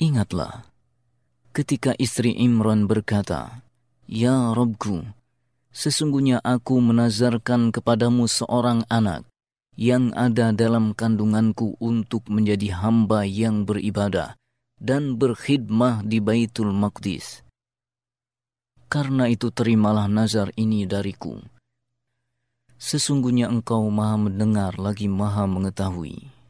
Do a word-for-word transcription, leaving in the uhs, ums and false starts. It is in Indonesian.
Ingatlah ketika istri Imran berkata, "Ya Rabbku, sesungguhnya aku menazarkan kepadamu seorang anak yang ada dalam kandunganku untuk menjadi hamba yang beribadah dan berkhidmah di Baitul Maqdis. Karena itu terimalah nazar ini dariku. Sesungguhnya engkau maha mendengar lagi maha mengetahui."